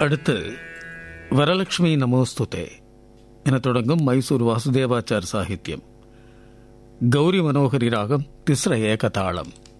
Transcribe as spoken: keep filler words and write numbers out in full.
அடுத்து வரலட்சுமி நமோஸ்துதே என தொடங்கும் மைசூர் வாசுதேவாச்சார் சாகித்யம். கௌரி மனோகரி ராகம், திஸ்ர ஏகதாளம்.